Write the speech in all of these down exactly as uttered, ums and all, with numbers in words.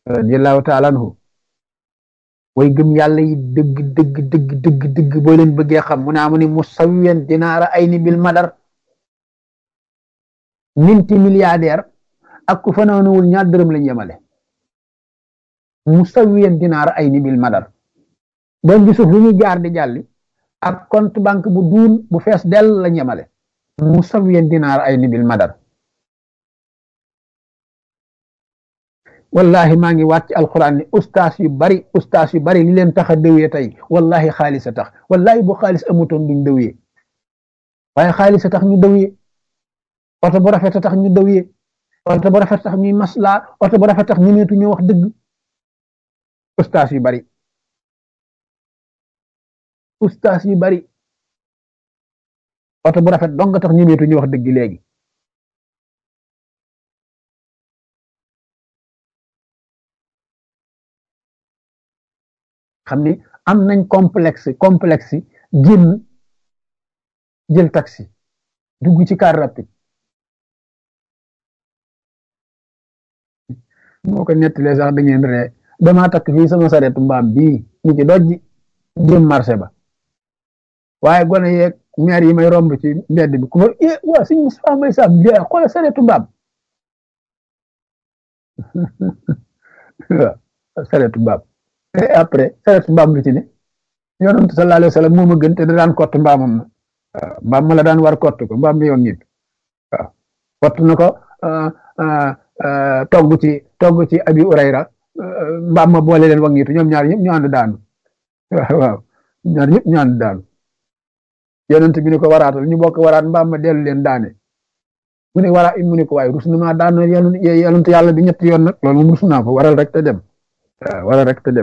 radiyallahu taala anhu way gëm yàlla yi dëgg dëgg dëgg dëgg dëgg boo leen bëggee xam mu naa mu ni musawiyan dinaara ay ni bil madar minti milliardaire ak ku fanaanuwul ñaar dërëm lañ yemale musawiyan dinaara ay ni bil madar doon gi suuf lu ñuy jaar di jàlli ak compte banque bu duun bu fees dell lañ yemale musawiyan dinaara ay ni bil madar wallahi maa ngi wàcc alquran ni ustaas yu bari ustaas yu bari li leen tax a dëwee tey wallahi xaalis a tax wallahi bu xaalis amutoon duñ dëwee waaye xaalis a tax ñu dëwee oto bu rafet a tax ñu dëwee oto bu rafet tax ñuy maslaa oto bu rafet tax ñu neetu ñu wax dëgg ustaas yu bari ustaas yu bari oto bu rafet dong tax ñu neetu ñu wax dëgg léegi xam ni am nañ complexe complexe génn jël taxi dugg ci car rapide moo ko nettalee sax da ngeen ree damaa takk fii sama sareetu mbaam bii ñu ci dojji jëm marché ba waaye gone yeeg maire yi may romb ci mbedd bi ku ma eh waa suñ Moustapha Mbaye Sam bi xoolal sareetu mbaam waaw sareetu mbaam et après sareetu mbaam lu ci ne yonent sallallahu alayhi wa sallam moo ma gën te da daan kott mbaamam ma waaw mbaam ma la daan war kott ko mbaam mi yoon nit waaw kott na ko togg ci togg ci abi urayra mbaam ma boole leen wag ñitu ñoom ñaar ñëpp ñu ànd daanu waaw waaw ñaar ñëpp ñu ànd daanu yonent bi ne ko waraatal ñu bokk waraat mbaam ma dellu leen daane mu ne wara mu ne ko waaye rus na maa daan yonent yàlla bi ñetti yoon nag loolu moom rus naa ko waral rek te dem waaw waral rek te dem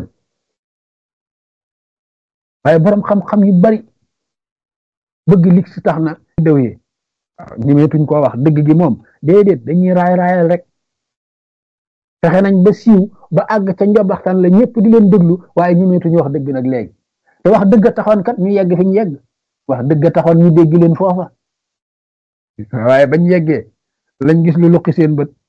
waaye borom xam-xam yu bari bëgg lig si tax na dëwyee waaw ñemeetuñ koo wax dëgg gi moom déedéet dañuy raay raayal rek fexe nañ ba siiw ba àgg ca njobaxtan la ñëpp di leen déglu waaye ñemeetuñu wax dëgg nag léegi te wax dëgg taxoon kat ñu yegg fi ñu yegg wax dëgg taxoon ñu dégg leen foofa waaye bañ yeggee lañ gis lu luqi seen bët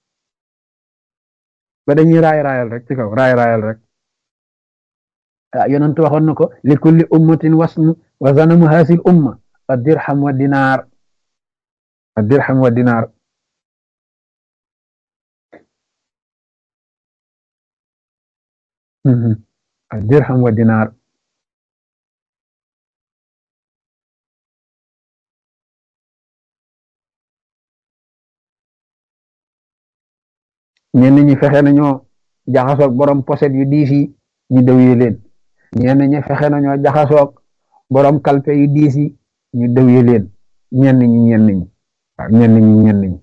ba dañuy raay raayal rek ci kaw raay raayal rek ah yonent waxoon na ko li kulli ummatin wasnu wa zanamu hasil umma ad dirham wa dinaar ad dirham wa dinaar ad dirham wa dinaar ñenn ñi fexe nañoo jaxasoog borom poset yu diis yi ñu dëwyee leen ñenn ñi fexe nañoo jaxasoog borom kalpe yu diis yi ñu dëwyee leen ñenn ñi ñenn ñi waaw ñenn ñi ñenn ñi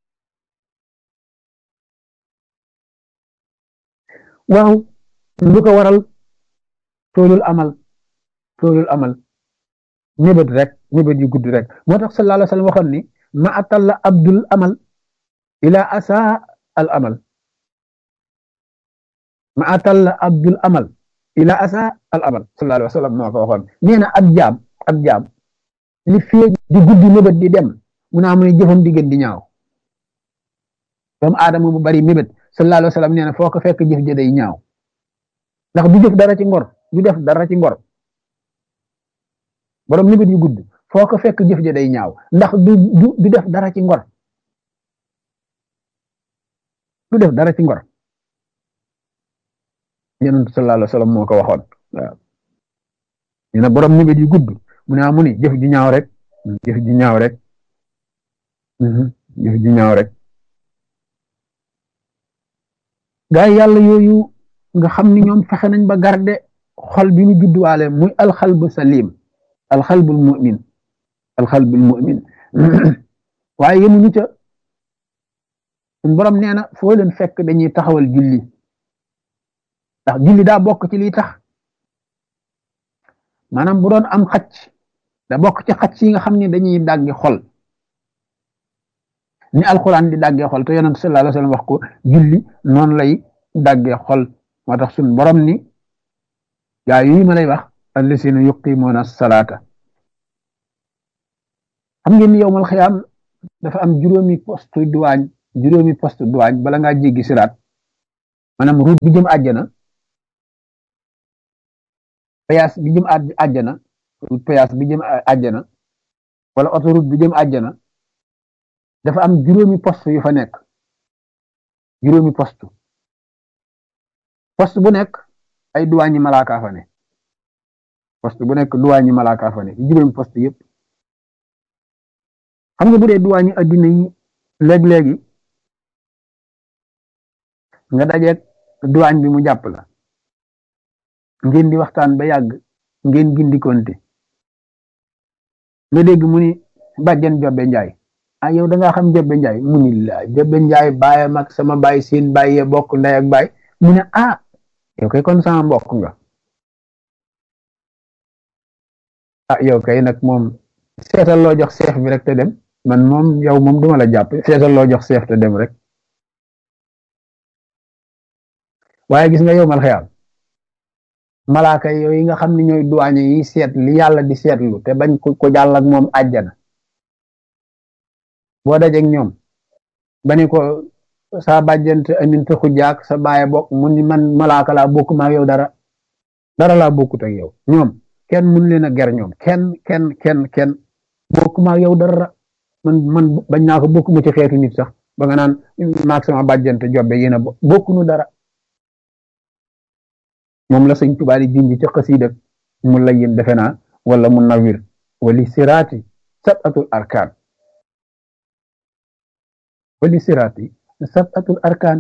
waaw lu ko waral toolul amal toolul amal ñëbët rek ñëbët yu gudd rek moo tax sallallahu alayhi wa sallam waxoon ni ma atalla abdul amal ila asa al amal ma atalla abdul amal ila asa al amal sallallahu alayhi wa sallam moo ko waxoon nee na ab jaam ab jaam li fee di guddi mébét di dem mu naa mu ne jëfam di gën di ñaaw doomu aadama bu bari mébét sallallahu alayhi wa sallam nee na foo ko fekk jëf ja day ñaaw ndax du jëf dara ci ngor du def dara ci ngor borom mébét yu gudd foo ko fekk jëf ja day ñaaw ndax du du def dara ci ngor du def dara ci ngor yonent sallallahu alayhi wa sallam moo ko waxoon waaw nee na borom mébét yu gudd mu ne mu ni jëf ji ñaaw rek jëf ji ñaaw rek jëf ji ñaaw rek gaa yi yàlla yooyu nga xam ni ñoom fexe nañ ba garde xol bi ñu judduwaale muy alxalbu salim alxalbul mu'min alxalbul mu'min waaye yemuñu ca suñ borom nee na foo leen fekk dañuy taxawal julli ndax julli daa bokk ci liy tax maanaam bu doon am xacc da bokk ci xacc yi nga xam ne dañuy dàggi xol ni alxuraan di dàggee xol te yonent sallallahu alayhi wa sallam wax ko julli noonu lay dàggee xol moo tax suñ borom ni gaa yi ma lay wax allasina yuqimuuna salaata xam ngeen ni yowmal xiyaam dafa am juróomi poste douane juróomi poste douane bala ngaa jéggi siraat maanaam route bi jëm àjjana péage bi jëm àjjana route péage bi jëm àjjana wala autoroute bi jëm àjjana dafa am juróomi poste yu fa nekk juróomi poste poste bu nekk ay duwaañi malaaka fa ne poste bu nekk duwaañi malaaka fa ne juróomi poste yëpp xam nga bu dee duwaañi addina yi léeg-léegi nga dajeeg duwaañ bi mu jàpp la ngeen di waxtaan ba yàgg ngeen gindikonte nga dégg mu ni bàjjen Jobbe Njaay ah yow da ngaa xam Jobbe Njaay mu ni la Jobbe Njaay baayam ak sama baay seen baay yee bokk ndey ak baay mu ne ah yow kay kon sama mbokk nga ah yow kay nag moom seetal loo jox seef bi rek te dem man moom yow moom duma la jàpp seetal loo jox seef te dem rek waaye gis nga yow mal xeyaam malaaka yooyu nga xam ne ñooy duwaañe yi seet li yàlla di seetlu te bañ ko ko jàll ak moom àjjana boo dajeeg ñoom ba ni ko sa bàjjante aminte xujaak sa baaye bokk mu ni man malaaka laa bokk ma ak yow dara dara laa bokkut ak yow ñoom kenn mun leen a ger ñoom kenn kenn kenn kenn bokk ma ak yow dara man man bañ naa ko bokk ma ci xeetu nit sax ba nga naan maag sama bàjjante Jobbe yéen a bokkunu dara moom la sëñ Tuubaa di junj ci xasiida mu layyin defe naa wala mu nawir wali siraati sabatul arkaan wali siraati sabatul arkaan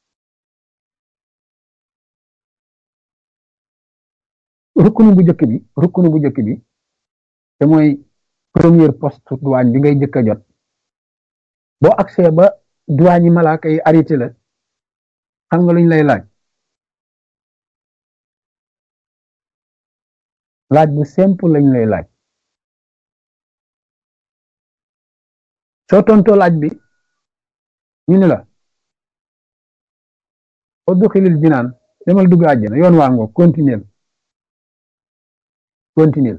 rukkunu bu njëkk bi rukkunu bu njëkk bi te mooy premier poste douane bi ngay njëkk a jot boo accès ba douane yi malaaka yi arrêté la xam nga luñ lay laaj laaj bu simple lañ lay laaj soo tontoo laaj bi ñu ne la udxilil jinaan demal dugg àjjana yoon waa ngoo continuer continuer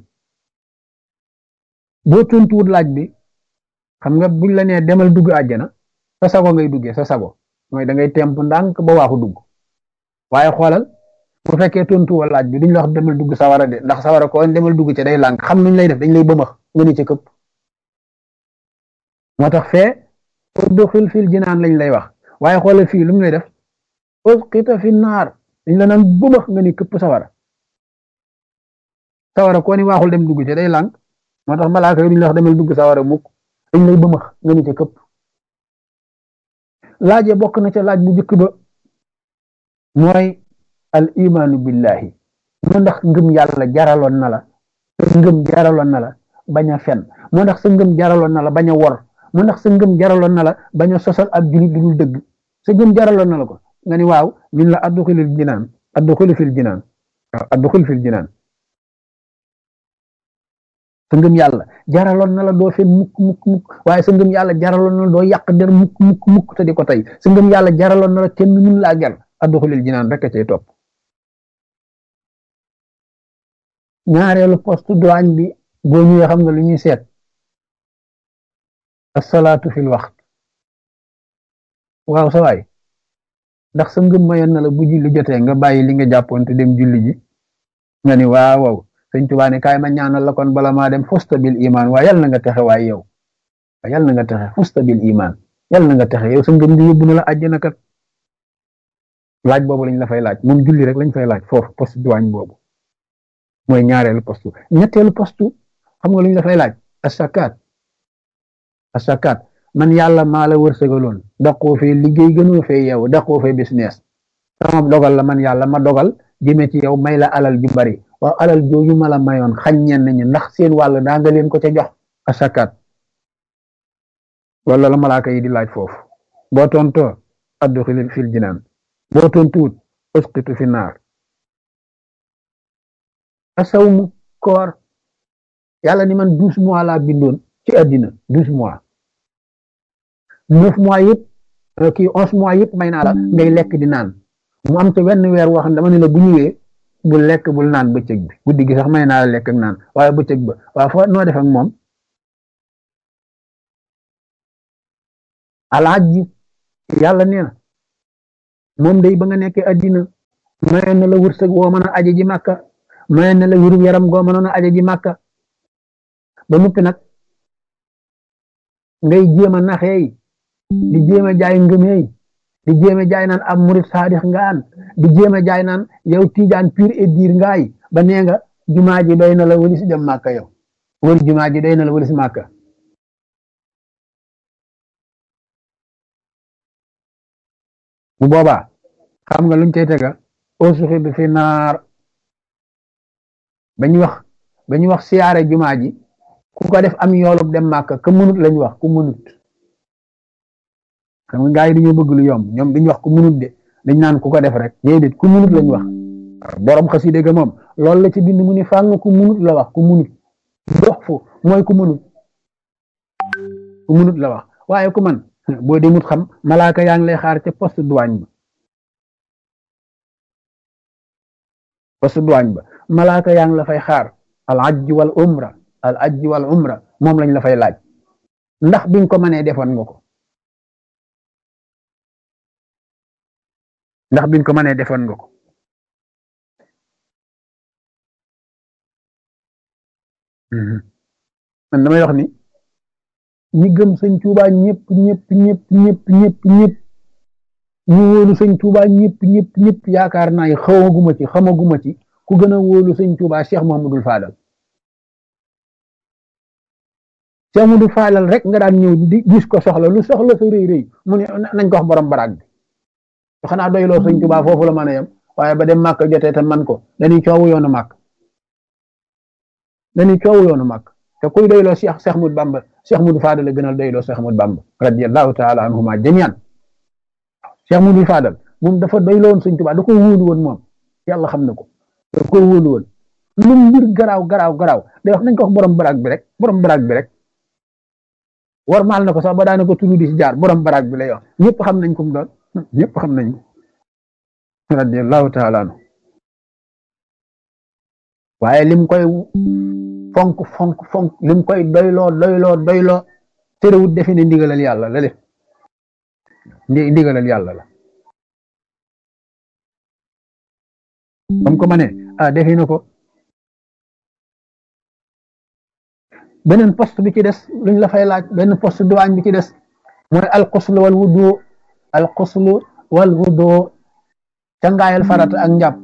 boo tontuwut laaj bi xam nga buñ la nee demal dugg àjjana sa sago ngay duggee sa sago mooy da ngay temp ndànk ba waaxu dugg waaye xoolal bu fekkee tontuwoo laaj bi duñ la wax demal dugg sawara de ndax sawara ko demal dugg ca day lànk xam nuñ lay def dañ lay bëmax nga ni ca këpp moo tax fee udxil fil jinaan lañ lay wax waaye xoolal fii lu mu lay def usqita fi naar dañ la naan bëmax nga ni këpp sawara sawara ko ni waaxul dem dugg ca day lànk moo tax malaaka yi duñ la wax demal dugg sawara mukk dañ lay bëmax nga ni ca këpp laaje bokk na ca laaj bu njëkk ba mooy al imaanu billahi moo ndax ngëm yàlla jaraloon na la sa ngëm jaraloon na la bañ a fen moo ndax sa ngëm jaraloon na la bañ a wor moo ndax sa ngëm jaraloon na la bañ a sosal ab julit du dul dëgg sa ngëm jaraloon na la ko nga ni waaw min la adduxilil jinaan adduxili fil jinaan waaw adduxil fil jinaan sa ngëm yàlla jaraloon na la doo fen mukk mukk mukk waaye sa ngëm yàlla jaraloon na la doo yàq der mukk mukk mukk te di ko tey sa ngëm yàlla jaraloon na la kenn mun laa ger adduxilil jinaan rek a cay topp ñaareelu poste douane bi boo ñëwee xam nga lu ñuy seet asalaatu fil waxt waaw sa waay ndax sa ngëm mayoon na la bu julli jotee nga bàyyi li nga jàppoon te dem julli ji nga ni waaw waaw sëñ Tuubaa ne kaay ma ñaanal la kon bala maa dem fusta bil iman waaye yal na nga texe waaye yow yal na nga texe fusta bil iman yal na nga texe yow sa ngëm di yóbbu na la àjjana kat laaj boobu lañ la fay laaj moom julli rek lañ fay laaj foofu poste douane boobu mooy ñaareelu poste ñetteelu poste xam nga lu ñu dafay laaj asakaat asakaat man yàlla maa la wërsëgaloon daqoo fee liggéey gënoo fee yow daqoo fee business sama dogal la man yàlla ma dogal jëme ci yow may la alal ju bari waaw alal jooju ma la mayoon xañ ñenn ñi ndax seen wàll daa nga leen ko ca jox asakaat wala la malaaka yi di laaj foofu boo tontoo adduxil fil jinaan boo tontuwut usqitu fi naar asawmu koor yàlla ni man douze mois laa bindoon ci àddina douze mois neuf mois yëpp kii onze mois yëpp may naa la ngay lekk di naan mu am te wenn weer woo xam ne dama ne la bu ñëwee bul lekk bul naan bëccëg bi guddi gi sax may naa la lekk ak naan waaye bëccëg ba waaye foo noo def ak moom alaaj ji yàlla nee na moom day ba nga nekkee addina mayoon na la wërsëg woo mën a aje ji màkka mayoon na la wéru yaram goo mënoon a aje ji màkka ba noppi nag ngay jéem a naxeey di jéem a jaay ngëmeey di jéem a jaay naan ab murit saadix ngaan di jéem a jaay naan yow tiijaan pur et dur ngaay ba nee nga jumaa ji doy na la wëlis dem màkka yow wër jumaa ji doy na la wëlis màkka bu boobaa xam nga luñ cay tega ausuxi bi fi naar ba ñu wax ba ñu wax siyaare jumaa ji ku ko def am yoolub dem màkka ka munut lañ wax ku munut xam nga gaa yi dañoo bëgg lu yomb ñoom duñ wax ku munut de dañ naan ku ko def rek déedéet ku munut lañ wax borom xasida ga moom loolu la ci bind mu ni fàng ku munut la wax ku munut dox fu mooy ku munut ku munut la wax waaye ku man boo demut xam malaaka yaa ngi lay xaar ca poste douane ba poste douane ba malaaka yaa ngi la fay xaar al ajj wal umra al ajj wal umra moom lañ la fay laaj ndax biñ ko mënee defoon nga ko ndax biñ ko mënee defoon nga ko man damay wax ni ñi gëm sëñ Tuubaa ñëpp ñëpp ñëpp ñëpp ñëpp ñëpp ñu wóolu sëñ Tuubaa ñëpp ñëpp ñëpp yaakaar naa yi xawaguma ci xamaguma ci ku gën a wóolu sëñ Tuubaa Cheikh Mouhamadoul Fadal Cheikh Mouhamadoul Fadal rek nga daan ñëw di gis ko soxla lu soxla sa rëy rëy mu ne nañ ko wax borom baraag bi xanaa doyloo sëñ Tuubaa foofu la mën a yem waaye ba dem màkk jotee te man ko dañuy coowu yoonu màkk dañuy coowu yoonu màkk te kuy doyloo Cheikh Cheikh Ahmadou Bamba Cheikh Mouhamadoul Fadal la gënal doyloo Cheikh Ahmadou Bamba radiyallahu taala anhuma jamian Cheikh Mouhamadoul Fadal moom dafa doyloo woon sëñ Tuubaa da ko wóolu woon moom yàlla xam na ko da ko wóolu woon lu mbir garaaw garaaw garaaw day wax nañ ko wax borom baraag bi rek borom baraag bi rek war maal na ko sax ba daana ko tudd di si jaar borom baraag bi lay wax ñëpp xam nañ ko mu doon ñëpp xam nañ radiyallahu taala anhu waaye lim koy fonk fonk fonk lim koy doyloo doyloo doyloo terewut defe ne ndigalal yàlla la def ndigalal yàlla la bam ko ma ne ah defe na ko beneen poste bi ci des luñ la fay laaj benn poste douane bi ci des mooy alxuslu wal wudu alxuslu wal wudu cangaayal farata ak njàpp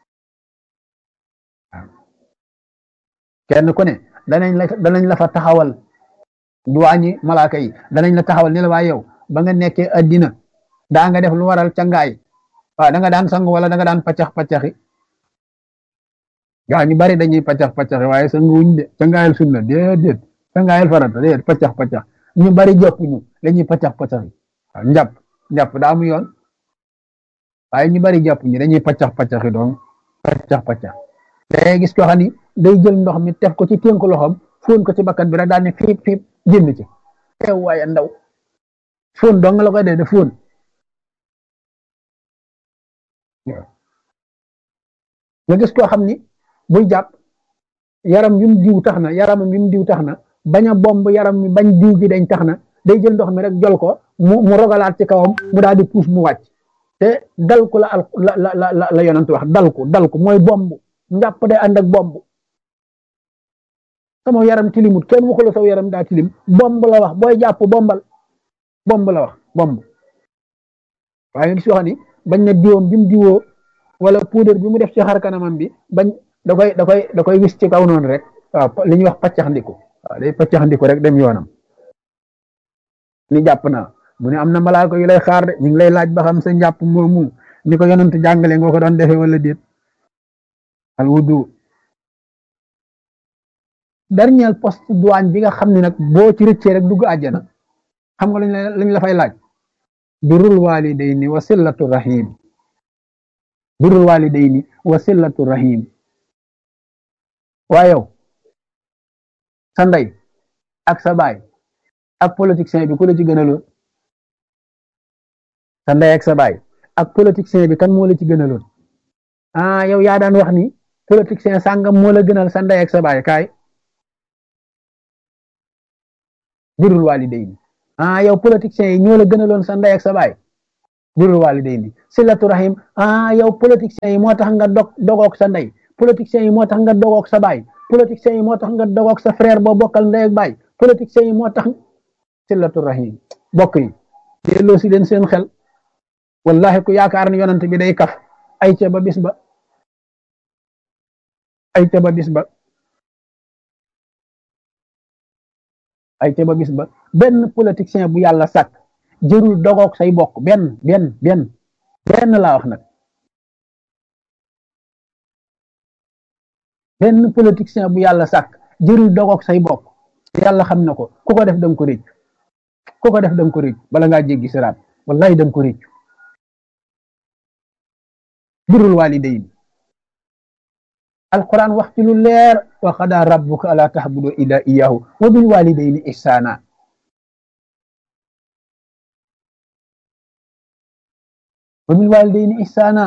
kenn ku ne danañ la danañ la fa taxawal duwaañi malaaka yi danañ la taxawal ni la waaye yow ba nga nekkee addina daa nga def lu waral cangaay waaw da nga daan sang wala da nga daan paccax paccaxi gaa ñu bari dañuy paccax paccaxi waaye sangu wuñ de cangaayal sunna déedéet cangaayal farata déedéet paccax paccax ñu bari joppuñu dañuy paccax paccaxi waaw njàpp njàpp daa mu yoon waaye ñu bari joppuñu dañuy paccax paccaxi donc paccax paccax day gis ko xam ni day jël ndox mi teg ko ci tënk loxoom fóon ko ci bakkan bi rek daal ne fiip fiip génn ci teew waaye ndaw fóon dong la koy dee de fóon nga gis koo xam ni buy jàpp yaram wi mu diw tax na yaramam wi mu diw tax na bañ a bomb yaram mi bañ diw gi dañ tax na day jël ndox mi rek jol ko mu mu rogalaat ci kawam mu daal di puus mu wàcc te dal ko la al la la la la yonent wax dal ko dal ko mooy bomb njàpp day ànd ak bomb sama yaram tilimut kenn waxu la saw yaram daa tilim bomb la wax booy jàpp bombal bomb la wax bomb waaye nga gis yoo xam ni bañ na diwoom bi mu diwoo wala poudre bi mu def ci xar kanamam bi bañ da koy da koy da koy wis ci kaw noonu rek waaw li ñuy wax paccax ndiku waaw day paccax ndiku rek dem yoonam ni jàpp naa mu ne am na malaaka yu lay xaar de ñu ngi lay laaj ba xam sa njàpp moomu ni ko yonent jàngale nga ko doon defee wala déet al wudu dernier poste douane bi nga xam ne nag boo ci rëccee rek dugg àjjana xam nga lañ la lañ la fay laaj birrul walidayni wa sillatu rahim birrul walidayni wa sillatu rahim waa yow sa ndey ak sa baay ak politicien bi ku la ci gënaloon sa ndey ak sa baay ak politicien bi kan moo la ci gënaloon ah yow yaa daan wax ni politicien sàngam moo la gënal sa ndey ak sa baay kaay birrul walidayni ah yow politiciens yi ñoo la gënaloon sa ndey ak sa baay birul walidayni silatu rahim ah yow politiciens yi moo tax nga dog dogoog sa ndey politiciens yi moo tax nga dogoog sa baay politiciens yi moo tax nga dogoog sa frère boo bokkal ndey ak baay politiciens yi moo tax silatu rahim bokk yi delloo si leen seen xel wallahi ku yaakaar ni yonent bi day kaf ay ca ba bis ba ay ca ba bis ba ay ca ba bis ba benn politicien bu yàlla sàkk jërul dogoog say bokk benn benn benn benn laa wax nag benn politicien bu yàlla sàkk jërul dogoog say bokk yàlla xam na ko ku ko def danga ko récc ku ko def danga ko récc bala ngaa jéggi siraat wallahi danga ko récc birrul walidayn alquran wax ci lu leer wa qadaa rabbuka alaa ta'budu illaa iyyaahu wa bil walidayni ihsaana wa bil walidayni ihsaana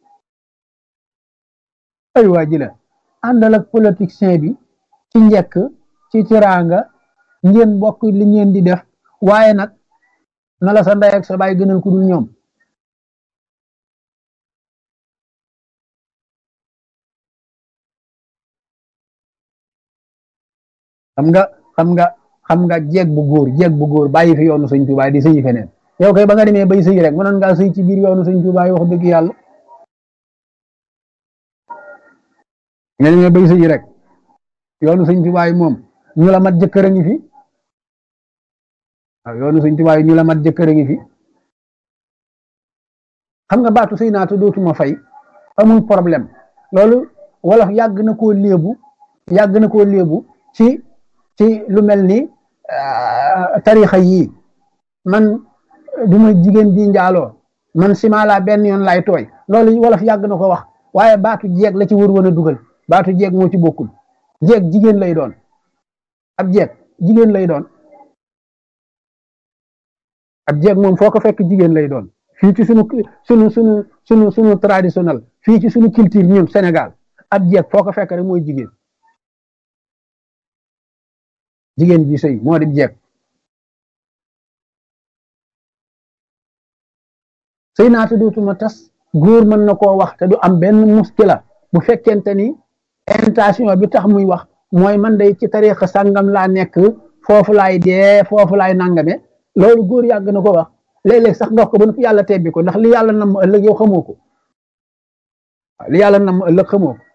ay waa ji la àndal ak politicien bi ci njëkk ci tiraanga ngeen bokk li ngeen di def waaye nag na la sa ndey ak sa baay gënal ku dul ñoom xam nga xam nga xam nga jeeg bu góor jeeg bu góor bàyyi fi yoonu sëñ Tuubaa di sëyi feneen yow kay ba nga demee bay sëyi rek mënoon ngaa sëy ci biir yoonu sëñ Tuubaa wax dëgg yàlla nga demee bay sëyi rek yoonu sëñ Tuubaa moom ñu la mat jëkkër a ngi fi waaw yoonu sëñ Tuubaa ñu la mat jëkkër a ngi fi xam nga baatu sëy naatu dootuma fay amul problème loolu wolof yàgg na koo léebu yàgg na koo léebu ci ci lu mel ni tarixa yii man duma jigéen di njaaloo man simala benn yoon lay tooy loolu wolof yàgg na ko wax waaye baatu jeeg la ci wër woon a dugal baatu jeeg moo ci bokkul jeeg jigéen lay doon ab jeeg jigéen lay doon ab jeeg moom foo ko fekk jigéen lay doon fii ci sunu sunu sunu sunu sunu traditionnel fii ci sunu culture ñun Sénégal ab jeeg foo ko fekk rek mooy jigéen jigéen ji sëy moo di jeeg sëy naata dootuma tas góor mën na koo wax te du am benn muskila bu fekkente ni intention bi tax muy wax mooy man day ci tariixa sàngam laa nekk foofu laay dee foofu laay nangame loolu góor yàgg na ko wax léeg-léeg sax nga wax ko ba yàlla tebbi ko ndax li yàlla nam ëllëg yow xamoo ko li yàlla nam ëllëg xamoo ko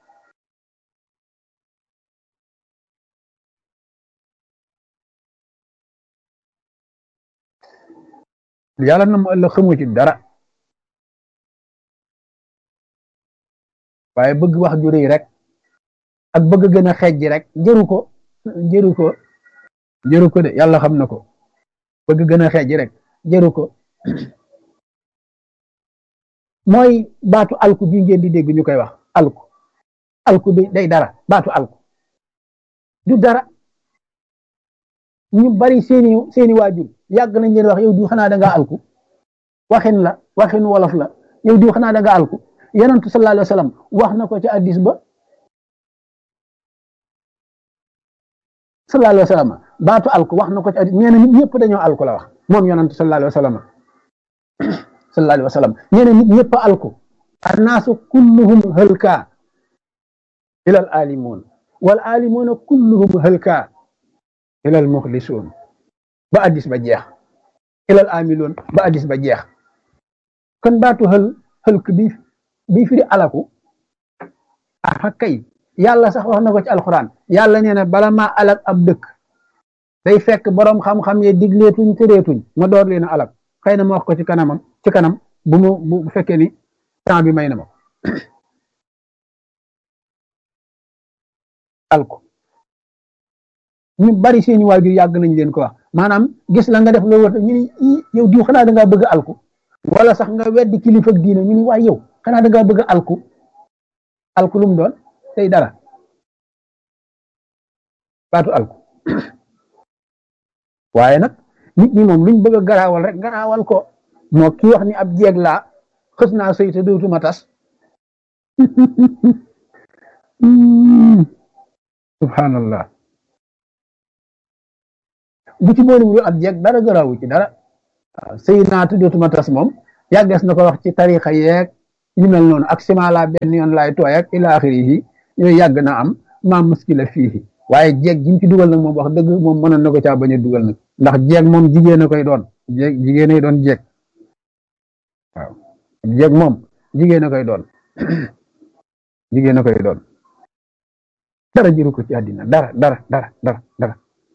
li yàlla nam ëllëg xamoo ci dara waaye bëgg wax ju rëy rek ak bëgg gën a xeej ji rek jëru ko jëru ko jëru ko de yàlla xam na ko bëgg gën a xeej ji rek jëru ko mooy baatu alku bi ngeen di dégg ñu koy wax alku alku bi day dara baatu alku du dara ñu bari seeni seeni waajur yàgg nañ leen wax yow diw xanaa da nga alku waxin la waxin wolof la yow diw xanaa da nga alku yonent sallallahu alayhi wa sallam wax na ko ci hadiis ba sallallahu alayhi wa sallam baatu alku wax na ko ci hadiis nee na nit ñëpp dañoo alku la wax moom yonent sallallahu alayhi wa sallam sallallahu alayhi wa sallam nee na nit ñëpp alku annaasu kulluhum halka ilal alimun wal alimuna kulluhum halka ilal muxlisuun ba hadiis ba jeex ilal amiloon ba hadiis ba jeex kon baatu xël xëlk bi bi firi alaku ah kay yàlla sax wax na ko ci alxuraan yàlla nee na bala maa alak ab dëkk day fekk boroom xam-xam ye digleetuñ tëreetuñ ma door leen a alak xëy na ma wax ko ci kanamam ci kanam bu mu bu fekkee ni temps bi may na ma alku ñu bari seeni waajur yàgg nañ leen ko wax maanaam gis la nga def loolu war ñu ni yow diw xanaa da ngaa bëgg alku wala sax nga weddi kilifa ak diine ñu ni waay yow xanaa da ngaa bëgg alku alku lu mu doon tey dara baatu alku waaye nag nit ñi moom luñ bëgg a garaawal rek garaawal ko moo kii wax ni ab jeeg laa xës naa sëy te dootuma tas subhanallah bu ci boole wu ab jeeg dara garaawu ci dara waaw sëy naa te dootuma tas moom yàggees na ko wax ci tarixa yeeg yu mel noonu ak sima laa benn yoon laay tooy ak ila axiri yi yooyu yàgg na am maa muskila fii waaye jeeg ji mu ci dugal nag moom wax dëgg moom mënoon na ko caa bañ a dugal nag ndax jeeg moom jigéen a koy doon jeeg jigéen a doon jeeg waaw jeeg moom jigéen a koy doon jigéen a koy doon dara jëru ko ci àddina dara dara dara dara dara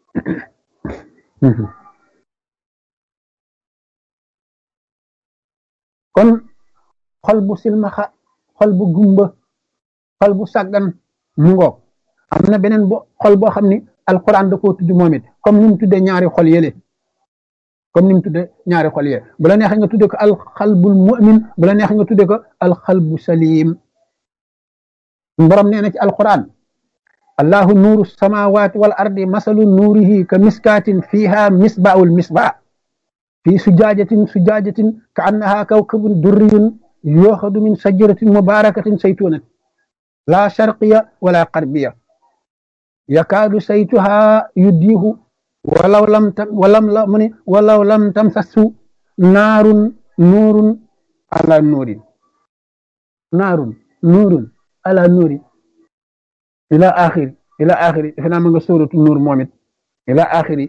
kon xol bu silmaxa xol bu gumba xol bu sàggan mu ngoog am na beneen bo xol boo xam ni alquran da koo tudd moom it comme ni mu tuddee ñaari xol yële comme ni mu tuddee ñaari xol yële bu la neexee nga tuddee ko alxalbul mu'min bu la neexee nga tuddee ko alxalbu salim borom nee na ci alquran allahu nuuru samawati wal ardi masalu nuurihi ka miskaatin fiha misbaul misbah fi sujaajatin sujaajatin ka annaha kawkabun durriyun yooxadu min sajaratin mubarakatin saytunatin la sharqiya wala qarbiya yakaadu saytuha yuddiihu walaw lam tam walam la mu ne walaw lam tamsasu naarun nuurun ala nuurin naarun nuurun ala nuurin ila axiri ila axiri defe naa ma nga sóoratu nuur moom it ila axiri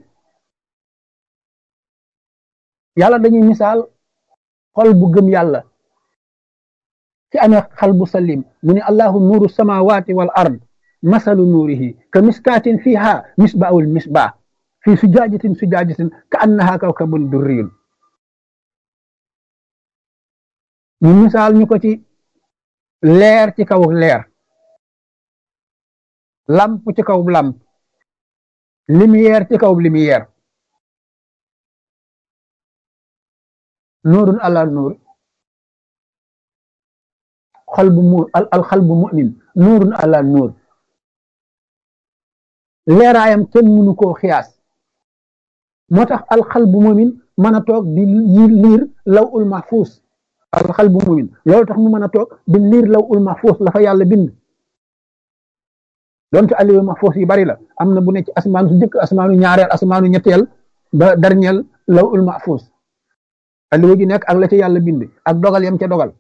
yàlla dañuy misaal xol bu gëm yàlla ci amee xal bu salim mu ne allahu nuuru samawati wal ard masalu nuurihi ka miskaatin fiha misbaul misbah fi sujaajatin sujaajatin ka annaha kawkabun durriyun ñu misaal ñu ko ci leer ci kaw leer lamp ci kaw lamp lumière ci kaw lumière nuurun ala nuur xol bu mu al xal bu mu'min nuurun ala nuur leeraayam kenn mënu koo xiyaas moo tax al xal bu mu'min mën a toog di liir law ul mahfuus al xal bu mu'min loolu tax mu mën a toog di liir law ul mahfuus la fa yàlla bind donte aliyu mahfuus yi bari la am na bu ne ci asmaanu su jëkk asmaanu ñaareel asmaanu ñetteel ba dernier law ul mahfuus aliwa gi nekk ak la ca yàlla bind ak dogal yam ca dogal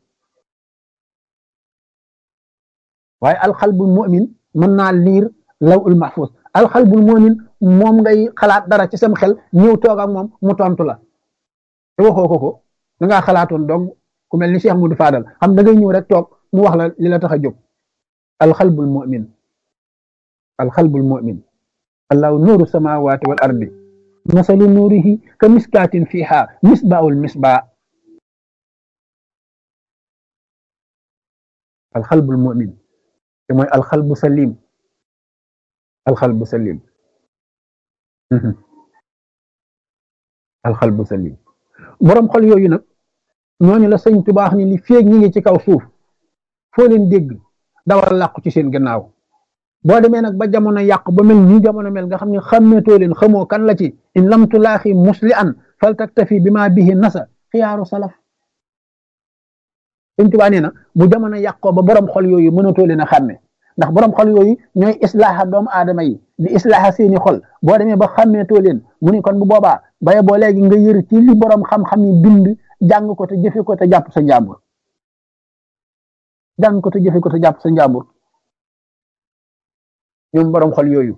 waaye alxalbul mu'min mën naa liir lawul mahfuz alxalbul mu'min moom ngay xalaat dara ci sam xel ñëw toog ak moom mu tontu la te waxoo ko ko da ngaa xalaatoon donc ku mel ni Cheikh Moudou Fadal xam da ngay ñëw rek toog mu wax la li la tax a jóg alxalbul mu'min alxalbul mu'min allahu nuuru samawati wal ardi masalu nuurihi ka miskaatin fiha misbaul misbah alxalbul mu'min te mooy alxalbu salim alxalbu salim alxalbu salim borom xol yooyu nag ñooñu la sëñ Tuubaa ni li feeg ñi ngi ci kaw suuf foo leen dégg dawal làqu ci seen gannaaw boo demee nag ba jamono yàq ba mel nii jamono mel nga xam ne xàmmeetoo leen xamoo kan la ci in lam tulaaxi musli an fal taktafi bi ma bihi nasa xiyaaru salaf sëñ Tuubaa nee na bu jamono yàqoo ba borom xol yooyu mënatoo leen a xàmme ndax borom xol yooyu ñooy islaaha doomu aadama yi di islaaha seeni xol boo demee ba xàmmeetoo leen mu ni kon bu boobaa baye boo léegi nga yër ci li borom xam-xam yi bind jàng ko te jëfe ko te jàpp sa njàmbur jàng ko te jëfe ko te jàpp sa njàmbur ñoom borom xol yooyu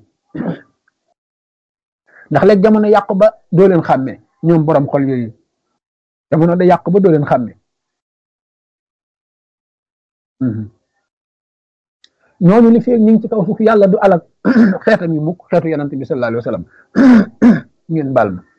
ndax léegi jamono yàq ba doo leen xàmme ñoom borom xol yooyu jamono da yàq ba doo leen xàmme ñooñu li fi ñu ngi ci kaw suuf yàlla du alak xeetam yi mukk xeetu yonent bi sallallahu alayhi wa sallam ngeen baal ma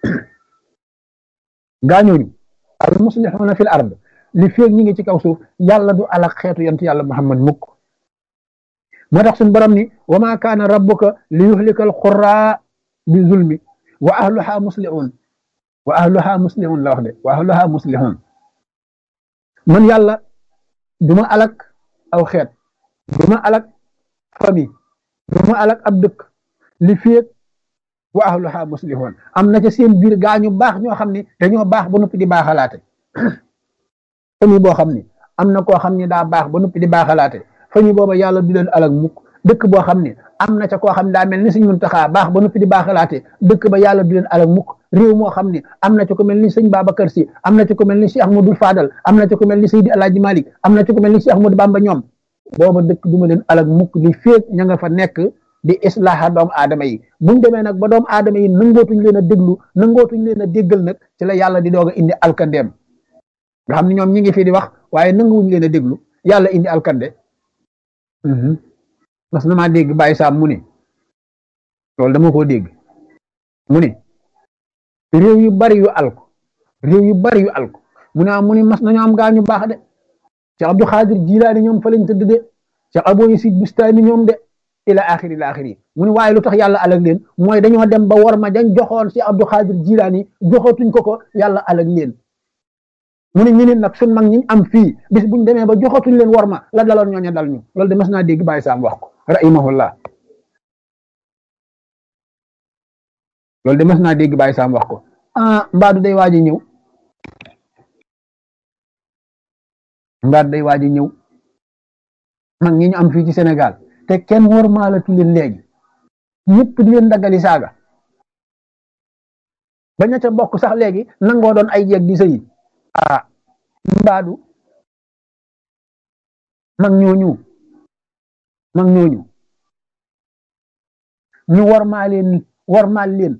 gaa ñooñu al muslihuna fil ard li fi ñu ngi ci kaw suuf yàlla du alak xeetu yonent yàlla Muhammad mukk moo tax suñu borom ni wa ma kaana rabbuka li yuhlika al qura bi zulmi wa ahluha muslihun wa ahluha muslihun la wax de wa ahluha muslihun man yàlla duma alak aw xeet duma alak famille duma alak ab dëkk li féeg wa ahluha muslihun am na ca seen biir gaa ñu baax ñoo xam ne dañoo baax ba noppi di baaxalaate famille boo xam ne am na koo xam ne daa baax ba noppi di baaxalaate famille booba yàlla du leen alak mukk dëkk boo xam ne am na ca koo xam ne daa mel ni sëñ Muntaxa baax ba noppi di baaxalaate dëkk ba yàlla du leen alak mukk réew moo xam ne am na ca ko mel ni sëñ Babacar Si am na ca ko mel ni Cheikh Ahmadou Fadal am na ca ko mel ni Seydi Alaaji Malik am na ca ko mel ni Cheikh Ahmadou Bamba ñoom booba dëkk du ma leen alak mukk li féeg ña nga fa nekk di islaaha doomu aadama yi buñ demee nag ba doomu aadama yi nangootuñ leen a déglu nangootuñ leen a déggal nag ci la yàlla di doog a indi alkandeem nga xam ne ñoom ñi ngi fi di wax waaye nanguwuñ leen a déglu yàlla indi alkande mas na maa dégg Baye Sam mu ne loolu dama koo dégg mu ne réew yu bari yu alko réew yu bari yu alko mu ne mu ne mas nañu am gaa ñu baax de Cheikh Abdou Khadir Jilaani ñoom fa lañ tëdd de Cheikh Abou Yazid Bustami ñoom de ila axiri ila axiri mu ne waaye lu tax yàlla alag leen mooy dañoo dem ba war ma dañ joxoon Cheikh Abdou Khadir Jilaani joxatuñ ko ko yàlla alag leen mu ne ñu ne nag sun mag ñi am fii bis buñ demee ba joxatuñ leen war ma la daloon ñooñu dal ñu loolu de mas naa dégg Baye Sam wax ko rahimahullah loolu de mas naa dégg Baye Sam wax ko ah mbaadu day waaj a ñëw mbaadu day waaj a ñëw mag ñi ñu am fii ci Sénégal te kenn war maa la leen léegi ñëpp di leen daggali saaga ba ña ca bokk sax léegi nangoo doon ay jeeg di sëyi ah mbaadu mag ñooñu mag ñooñu ñu war maa leen war maa leen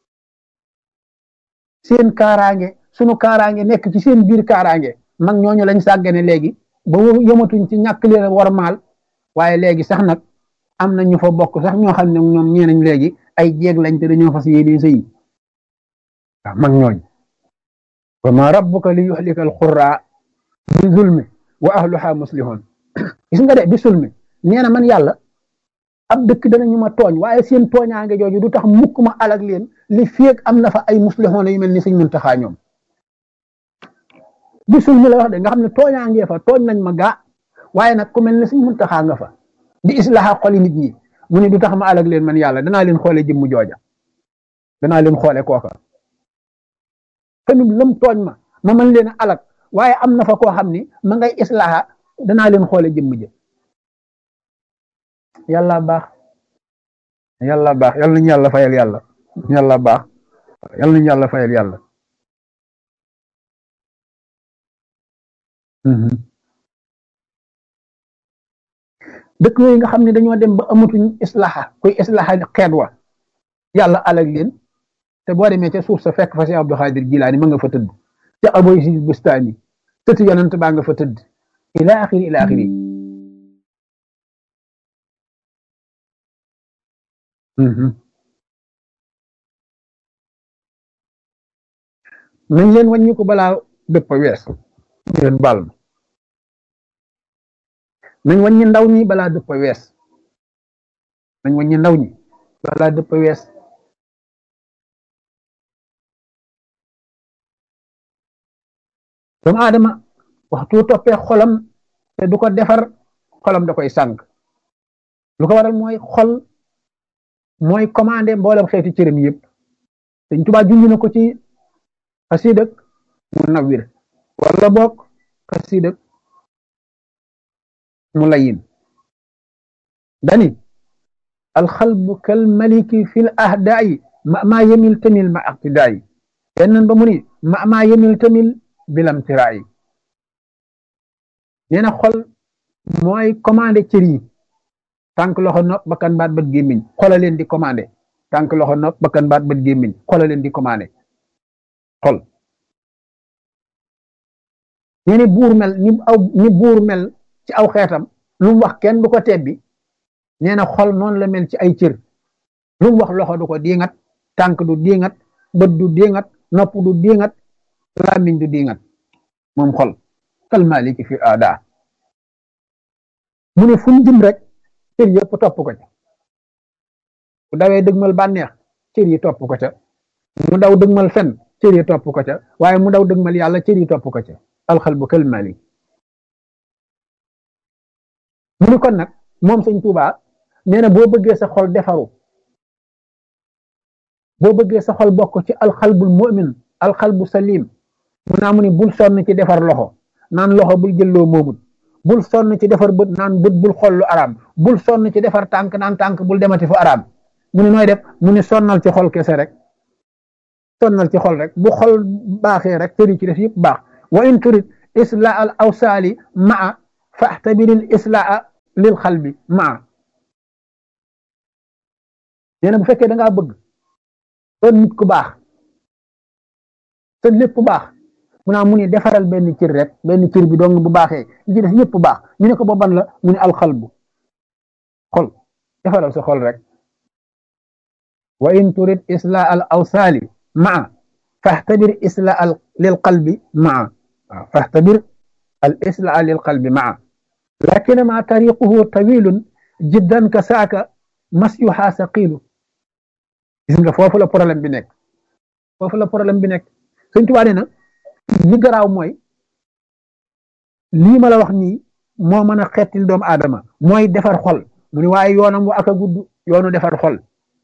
seen kaaraange sunu kaaraange nekk ci seen biir kaaraange mag ñooñu lañ sàggane léegi ba yëmatuñ ci ñàkk leen war maal waaye léegi sax nag am na ñu fa bokk sax ñoo xam ne ñoom ñeenañ léegi ay jeeg lañ te dañoo fas yéene sëy waaw mag ñooñu wa ma rabbuka li yuhlika alqura bi zulmi wa ahluha muslihun gis nga de bi zulmi nee na man yàlla ab dëkk danañu ma tooñ waaye seen tooñaange jooju du tax mukk ma alag leen li féeg am na fa ay muslihun yu mel ni sëñ Muntaxa ñoom bi zulmi la wax de nga xam ne tooñaangee fa tooñ nañ ma gaa waaye nag ku mel ne sëñ Muntaxa nga fa di islaha xoli nit ñi mu ne du tax ma alag leen man yàlla danaa leen xoole jëmmu jooja danaa leen xoole kooka tamit lëm tooñ ma ma mën leen a alag waaye am na fa koo xam ni ma ngay islaha danaa leen xoole jëmm jë yàlla baax yàlla baax yàlla nañu yàlla fayal yàlla yàlla baax yàlla nañu yàlla fayal yàlla dëkk yooyu nga xam ne dañoo dem ba amatuñ islaha kuy islaha xeet wa yàlla alag leen te boo demee ca suuf sa fekk fa si Abdou Khadir Jilaani ma nga fa tëdd ca Abou Yazid Bustami tëtu yonent baa nga fa tëdd ila axiri ila axiri nañ leen wàññi ko balaa dëpp wees leen baal ma nañ wàññi ndaw ñi balaa dëpp wees nañ wàññi ndaw ñi balaa dëpp wees doomu aadama waxtu toppee xolam te du ko defar xolam da koy sànq lu ko waral mooy xol mooy commandé mboolem xeeti cërëm yëpp Sëñ Tuubaa junj na ko ci xasiidak Munawwir wala boog xasiidak Mulayin dani alxalbu kal maliki fil ahdaayi ma maa yemil tamil ma aqtidaayi yenn ba mu ni ma maa yemil tamil bilam tiraayi nee na xol mooy commandé cër yi tànk loxo nopp bakkan baat bët gémmiñ xola leen di commandé tànk loxo nopp bakkan baat bët gémmiñ xola leen di commandé xol nee ni buur mel ni aw ni buur mel ci aw xeetam lu mu wax kenn du ko tebbi nee na xol noonu la mel ci ay cër lu mu wax loxo du ko diingat tànk du diingat bët du diingat nopp du diingat làmmiñ du diingat moom xol kal maliki fi aada mu ne fu mu jëm rek cër yëpp topp ko ca bu dawee dëgmal bànneex cër yi topp ko ca mu daw dëgmal fen cër yi topp ko ca waaye mu daw dëgmal yàlla cër yi topp ko ca alxalbu kal malik mu ni kon nag moom sëñ Tuubaa nee na boo bëggee sa xol defaru boo bëggee sa xol bokk ci alxalbul mu'min alxalbu salim mu naa mu ni bul sonn ci defar loxo naan loxo bul jëlloo moomut bul sonn ci defar bët naan bët bul xool lu araam bul sonn ci defar tànk naan tànk bul demati fu araam mu ne nooy def mu ne sonnal ci xol kese rek sonnal ci xol rek bu xol baaxee rek tëri ci def yëpp baax wa in turid islaa al awsaali maa faxtabiril islaa lil xalbi maa nee na bu fekkee da ngaa bëgg doon nit ku baax te lépp baax mu naa mu ne defaral benn cër rek benn cër bi dong bu baaxee li ci def yëpp baax ñu ne ko ba ban la mu ne alxalbu xol defaral sa xol rek wa in turid islaa al awsaali maa faxtabir islaa al lil qalbi maa waaw faxtabir al islaa lil qalbi maa lakin ma tariquhu tawilun jiddan ka saaka masyuha saqilu gis nga foofu la problème bi nekk foofu la problème bi nekk Sëñ Tuubaa nee na li garaaw mooy lii ma la wax nii moo mën a xettil doomu aadama mooy defar xol mu ne waaye yoonam wa ak a gudd yoonu defar xol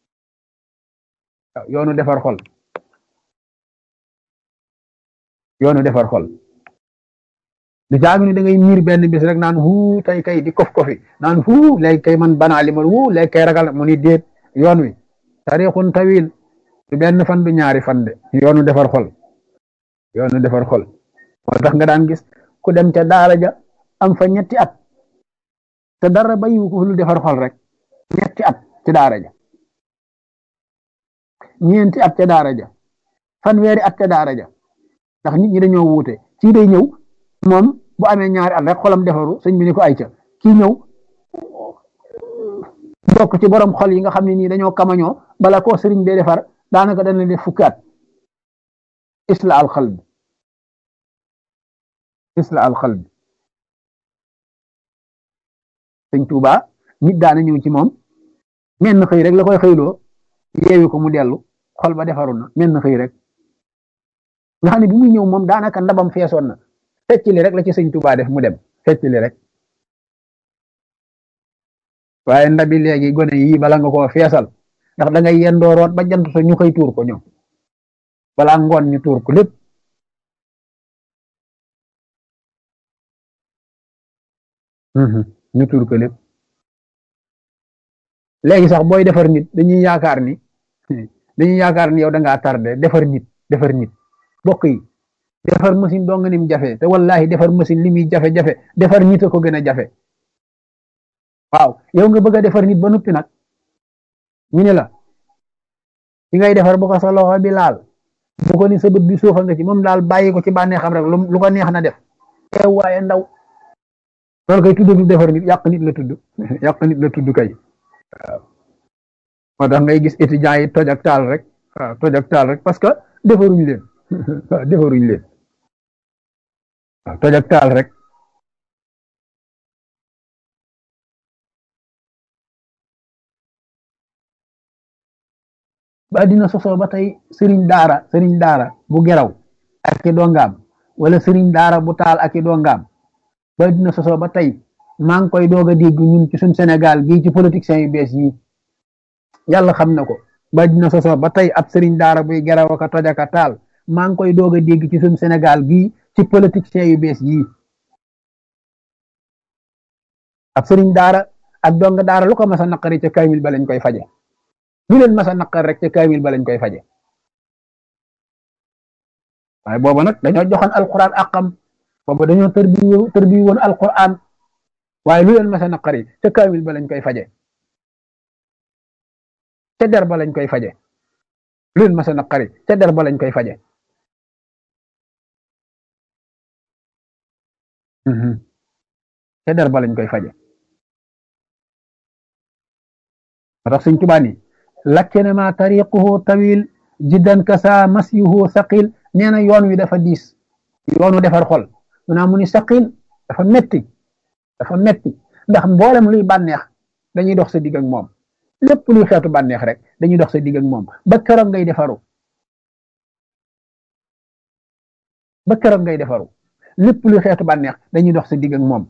waaw yoonu defar xol yoonu defar xol di jaagu ni da ngay miir benn bis rek naan huu tey kay di kof kofi naan huu léegi kay man banaa li ma huu léegi kay ragal mu ni déet yoon wi tarixun tawil du benn fan du ñaari fan de yoonu defar xol yoonu defar xol moo tax nga daan gis ku dem ca daara ja am fa ñetti at te dara bayiwu ko lu defar xol rek ñetti at ci daara ja ñeenti at ca daara ja fanweeri at ca daara ja ndax nit ñi dañoo wuute kii day ñëw moom bu amee ñaari at rek xolam defaru sëñ bi ni ko ay ca kii ñëw bokk ci borom xol yi nga xam ne nii dañoo kamañoo bala koo sëriñ bee defar daanaka dana def fukki at isla al xalbi isla al xalbi sëñ Tuuba nit daana ñëw ci moom menn xëy rek la koy xëyloo yeewi ko mu dellu xol ba defaru na menn xëy rek nga xam ne bi muy ñëw moom daanaka ndabam feesoon na fecc li rek la ci sëñ Tuuba def mu dem fecc li rek waaye ndabi léegi gone yii bala nga koo feesal ndax da ngay yendoo root ba jant so ñu xëy tuur ko ñoom balaa ngoon ñu tuur ko lépp ñu tuur ko lépp léegi sax booy defar nit dañuy yaakaar ni dañuy yaakaar ni yow da ngaa tardé defar nit defar nit bokk yi defar machine doo nga nim jafe te wallahi defar machine li muy jafe-jafe defar nit a ko gën a jafe waaw yow nga bëgg a defar nit ba noppi nag ñu ne la ci ngay defar bu ko sa loxo bi laal bu ko ni sa bët bi suufa nga ci moom daal bàyyi ko ci bànnee xam rek lu ko neex na def teew waaye ndaw loolu koy tudd du defar nit yàq nit la tudd yàq nit la tudd kay waaw moo tax ngay gis étudiants yi toj ak taal rek waaw toj ak taal rek parce que defaruñ leen waaw defaruñ leen waaw toj ak taal rek ba dina sosoo ba tey sëriñ daara sëriñ daara bu geraw ak i dongaam wala sëriñ daara bu taal ak i dongaam ba dina sosoo ba tey maa ngi koy doog a dégg ñun ci suñ Sénégal gii ci politiciens yu bees yi yàlla xam na ko ba dina sosoo ba tey ab sëriñ daara buy geraw ak a toj ak a taal maa ngi koy doog a dégg ci suñ Sénégal gii ci politiciens yu bees yi ab sëriñ daara ak donga daara lu ko mas a naqari ca kaymil ba lañ koy faje lu leen mas a naqar rek ca kaymil ba lañ koy faje waaye booba nag dañoo joxoon alquran àqam booba dañoo tërbi tërbi woon alquran waaye lu leen mas a naqari ca kaymil ba lañ koy faje ca der ba lañ koy faje lu leen mas a naqari ca der ba lañ koy faje ca der ba lañ koy faje moo tax Sëñ Tuubaa ni lakkinama tariquhu tawil jiddan kasa masyuhu saqil nee na yoon wi dafa diis yoonu defar xol mu naa mu ni saqil dafa metti dafa metti ndax mboolem luy bànneex dañuy dox sa digg ak moom lépp luy xeetu bànneex rek dañuy dox sa digg ak moom ba keroog ngay defaru ba keroog ngay defaru lépp luy xeetu bànneex dañuy dox sa digg ak moom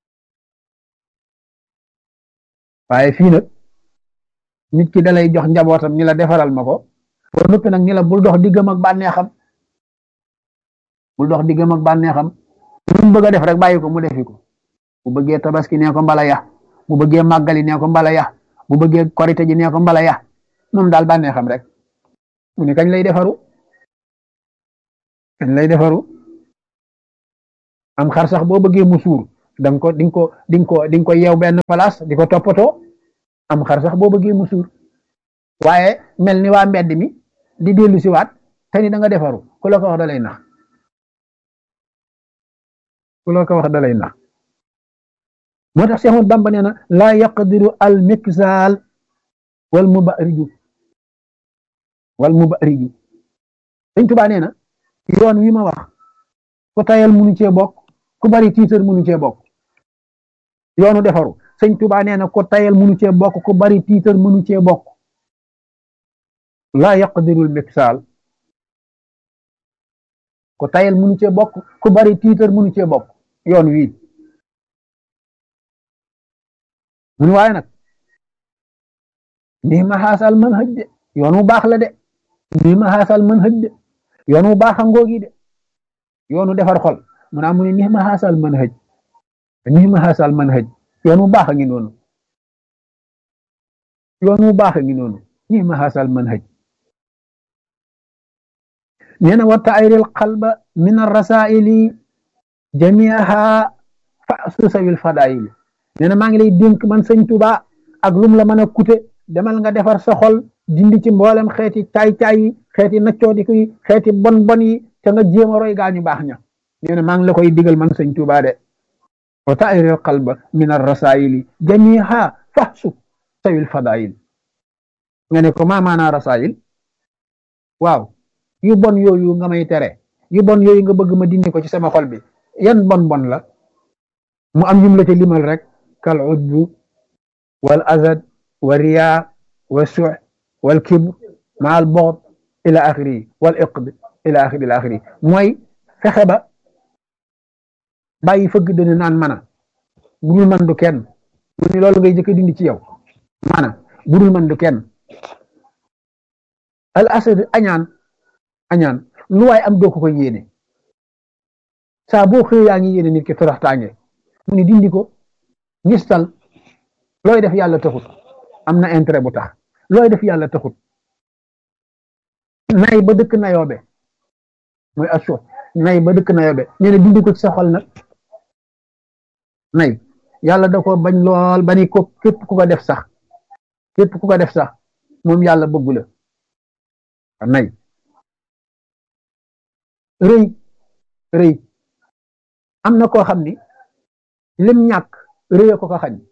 waaye fii nag nit ki dalay jox njabootam ni la defaral ma ko ba noppi nag ni la bul dox diggam ak bànneexam bul dox diggam ak bànneexam lu mu bëgg a def rek bàyyi ko mu defi ko bu bëggee tabaski nee ko mbala ya bu bëggee màggali nee ko mbala ya bu bëggee korite ji nee ko mbala ya moom daal bànnee xam rek mu ne kañ lay defaru kañ lay defaru am xar sax boo bëggee mu suur danga ko di nga ko di nga ko di nga ko yeew benn place di ko toppatoo am xar sax boo bëggee mu suur waaye mel ni waa mbedd mi di dellu si waat te ni da nga defaru ku la ko wax da lay nax ku la ko wax da lay nax moo tax Seex Ahmadu Bamba nee na laa yaqdiru al miksaal wal mubariju wal mubariju Sëñ Tuubaa nee na yoon wi ma wax ku tayal munu cee bokk ku bari tiitar munu cee bokk yoonu defaru Sëñ Tuubaa nee na ku tayal munu cee bokk ku bari tiitar munu cee bokk laa yaqdiru al miksaal ku tayal munu cee bokk ku bari tiitar munu cee bokk yoon wi mun waaye nag nii ma xaasal mën hëj de yoon wu baax la de nii ma xaasal mën hëj de yoon wu baax a ngoogi de yoonu defar xol mu naa mu ne nii ma xaasal mën hëj nii ma xaasal mën hëj yoon wu baax a ngi noonu yoon wu baax a ngi noonu nii ma xaasal mën hëj nee na wa tayril qalba min arrasaili jamiaha fa susawil fadaili nee na maa ngi lay dénk man Sëñ Tuubaa ak lum la mën a kute demal nga defar sa xol dindi ci mboolem xeeti caay-caay yi xeeti naccoodiku yi xeeti bon bon yi te nga jéem a roy gaañu baax ña nee na maa ngi la koy digal man Sëñ Tuubaa de wa tayril qalba min arrasaili jamiha fahsu sawil fadail nga ne ko maa maanaa rasail waaw yu bon yooyu nga may tere yu bon yooyu nga bëgg ma dindi ko ci sama xol bi yan bon bon la mu am ñum la ca limal rek kal udbu wal azad wa riya wa su' wal kibr ma al bughd ila axiri wal iqd ila axiri ila axiri mooy fexe ba bàyyi fëgg dana naan mana budul man du kenn mu ni loolu ngay jëkk dindi ci yow mana budul man du kenn al asad añaan añaan lu waay am doo ko ko yéene saa boo xëy yaa ngi yéene nit ki toroxtaange mu ni dindi ko ngistal looy def yàlla taxut am na intérêt bu tax looy def yàlla taxut nay ba dëkk nayoobe mooy asso nay ba dëkk nayoobe nee na dindi ko ci sa xol nag nay yàlla da ko bañ lool ba ni ko képp ku ko def sax képp ku ko def sax moom yàlla bëggu la nay rëy rëy am na koo xam ni lim ñàkk rëy ko ko xañ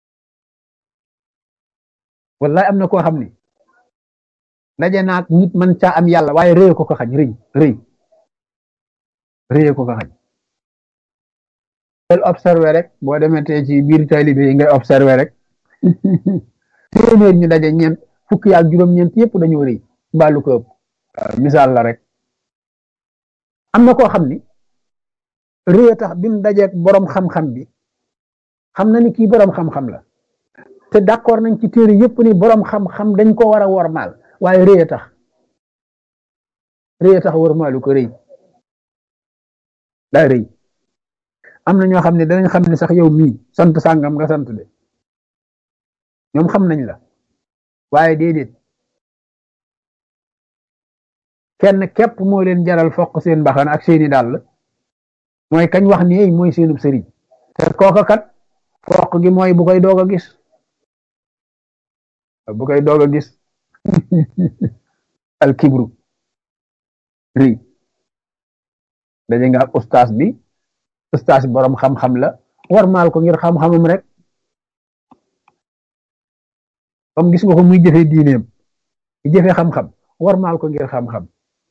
wallahi am na koo xam ni daje naag nit man caa am yàlla waaye rëy ko ko xañ rëy rëy rëy ko ko xañ del observé rek boo demetee ci biir taalibe yi ngay observé rek téeméer ñu daje ñeent fukki ak juróom-ñeent yëpp dañoo rëy mbaalu ko ëpp misaal la rek am na koo xam ni rëy tax bi mu dajeeg boroom xam-xam bi xam na ni kii boroom xam-xam la te d'accord nañ ci téere yëpp ni boroom xam-xam dañ ko war a wormaal waaye rëy tax rëy tax wormaalu ko rëy daa rëy am na ñoo xam ne danañ xam ne sax yow mii sant sàngam nga sant de ñoom xam nañ la waaye déedéet kenn képp moo leen jaral foq seen mbaxana ak seeni dàll mooy kañ wax ni ey mooy seenub sëriñ te kooka kat foq gi mooy bu koy doog a gis bu koy doog a gis al kibru rëy daje nga ak ustaas bi ustaas bi boroom xam-xam la war maal ko ngir xam-xamam rek comme gis nga ko muy jëfe diineem di jëfe xam-xam war maal ko ngir xam-xam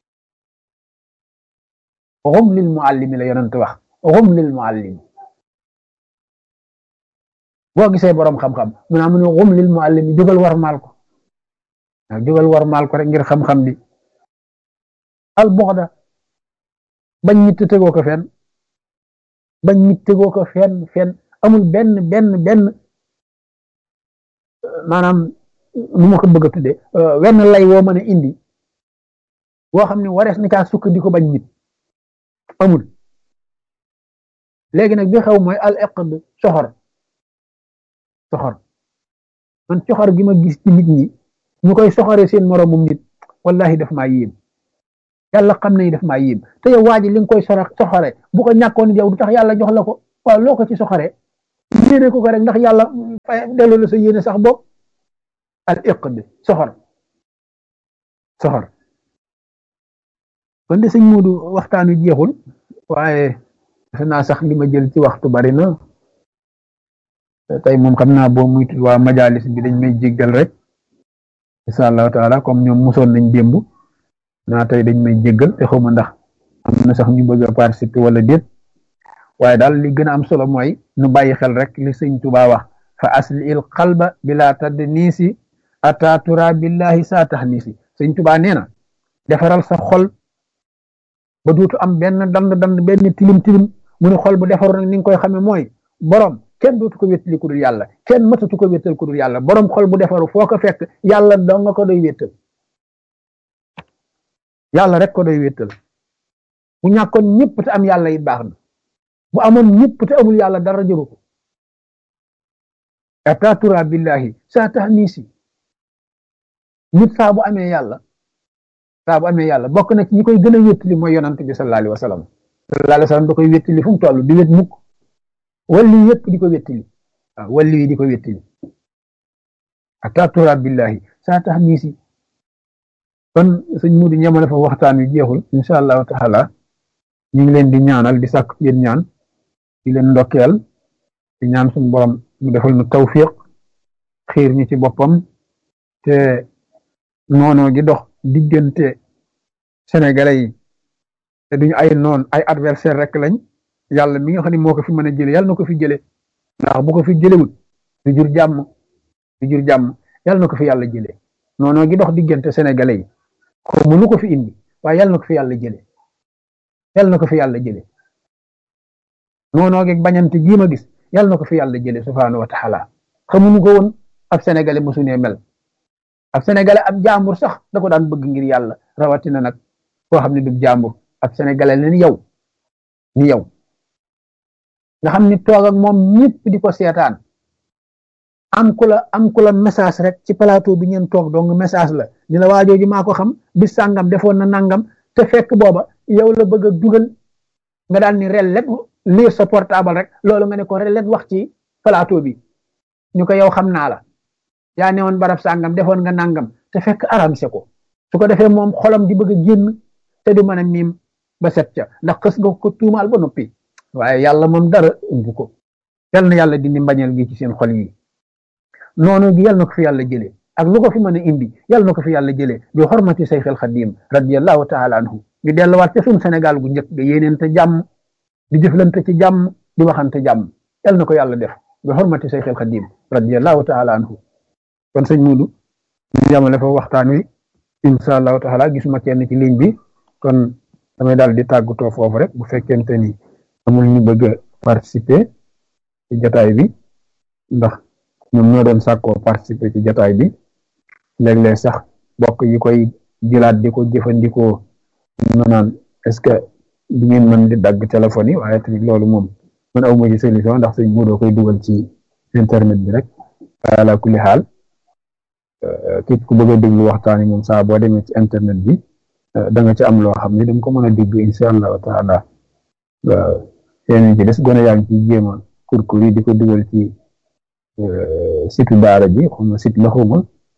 xum lil muallimi la yonent wax xum lil muallimi boo gisee boroom xam-xam mu naa mu ne xum lil muallimi jógal war maal ko waaw jógal war maal ko rek ngir xam-xam bi al buxda bañ nit tegoo ko fenn bañ nit tegoo ko fenn fenn amul benn benn benn maanaam nu ma ko bëgg a tudde wenn lay woo mën a indi woo xam ne warees na caa sukkandiku bañ nit amul léegi nag bi xew mooy al iqd soxor soxor man soxor gi ma gis ci nit ñi ñu koy soxoree seen moromum nit wallahi daf maa yéem yàlla xam nañu daf maa yéem te yow waa ji li nga koy sora soxore bu ko ñàkkoon yow du tax yàlla jox la ko waaw loo ko ci soxore yéene ko ko rek ndax yàlla fay delloo la sa yéene sax bopp al iqd soxor soxor kon de sëñ Muudu waxtaan wi jeexul waaye defe naa sax li ma jël ci waxtu bari na tey moom xam naa boo muy waa majalis bi dañ may jéggal rek insha allahu taala comme ñoom musoon nañ démb naa tey dañ may jéggal te xawma ndax am na sax ñu bëgg a participer wala déet waaye daal li gën a am solo mooy nu bàyyi xel rek li sëñ Tuubaa wax fa asli il qalba bila tadnisi atatura billahi saa tahnisi sëñ Tuubaa nee na defaral sa xol ba duutu am benn dand dand benn tilim tilim mu ne xol bu defaru nag ni nga koy xamee mooy borom kenn dootu ko wéttali ku dul yàlla kenn mëtatu ko wéttal ku dul yàlla borom xol bu defaru foo ko fekk yàlla dong nga ko doy wéttal yàlla rek ko doy wéttal bu ñàkkoon ñëpp te am yàlla it baax na bu amoon ñëpp te amul yàlla dara jëru ko atatura billahi saa tahnisi nit saa bu amee yàlla saa bu amee yàlla bokk na ci ñi koy gën a wéttali mooy yonant bi sallallahu alayhi wa sallam sallallahu alayhi wa sallam da koy wéttali fu mu toll di wét mukk walli yëpp di ko wéttali waaw walli yi di ko wéttali atatura billahi saa tahnisi kon sëñ Muudu ñamale fa waxtaan wi jeexul insha allahu taala ñu ngi leen di ñaanal di sàkk yéen ñaan di leen ndokkeel di ñaan suñu borom mu defal nu tawfiq xiir ñu ci boppam te noonoo gi dox diggante sénégalais yi te duñu ay noon ay adversaire rek lañ yàlla mi nga xam ne moo ko fi mën a jële yàlla na ko fi jële ndax bu ko fi jëlewul du jur jàmm du jur jàmm yàlla na ko fi yàlla jële noonoo gi dox diggante sénégalais yi ko mu lu ko fi indi waaye yàlla na ko fi yàlla jële yàlla na ko fi yàlla jële noonoo gi bañante gii ma gis yàlla na ko fi yàlla jële subhaanahu wa taala xamuñu ko woon ab sénégalais mosu nee mel ab sénégalais ab jàmbur sax da ko daan bëgg ngir yàlla rawatina nag koo xam ne du jàmbur ab sénégalais la ni yow ni yow nga xam ni toog ak moom ñëpp di ko seetaan am ku la am ku la message rek ci plateau bi ngeen toog donc message la ni la waajooju maa ko xam bis sàngam defoon na nangam te fekk booba yow la bëgg a dugal nga daal ni rellet lire sa portable rek loolu nga ne ko rellet wax ci plateau bi ñu ko yow xam naa la yaa ne woon barab sàngam defoon nga nangam te fekk aramse ko su ko defee moom xolam di bëgg a génn te du mën a miim ba set ca ndax xës nga ko tuumaal ba noppi waaye yàlla moom dara ëmb ko yal na yàlla dindi mbañeel gi ci seen xol yi noonu gi yal na ko fi yàlla jëlee ak lu ko fi mën a indi yal na ko fi yàlla jëlee bi xormati Seyxul Xadim radiyallahu taala anhu ñu delluwaat ca suñu Sénégal gu njëkk ga yéeneente jàmm di jëflante ci jàmm di waxante jàmm yal na ko yàlla def bi xormati Seyxul Xadim radiyallahu taala anhu kon sëñ Muudu ñu yamale fa waxtaan wi insha allahu taala gisuma kenn ci ligne bi kon damay daal di tàggatoo foofu rek bu fekkente ni amul ñu bëgg a participer ci jataay bi ndax ñoom ñoo doon sàkkoo participer ci jataay bi léeg-léeg sax bokk yi koy jëlaat di ko jëfandikoo ñu naan est-ce que du ngeen mën di dagg téléphone yi waaye tamit loolu moom man aw ma ci solution ndax sëñ Muudu koy dugal ci internet bi rek ala kulli xaal képp ku bëgg a déglu waxtaan yi moom saa boo demee ci internet bi da nga ci am loo xam ne da nga ko mën a dégg insha allahu taala waaw yeneen ci des gone yaa ngi ci jéem a kurkur yi di ko dugal ci site daara ji xuma site la xuma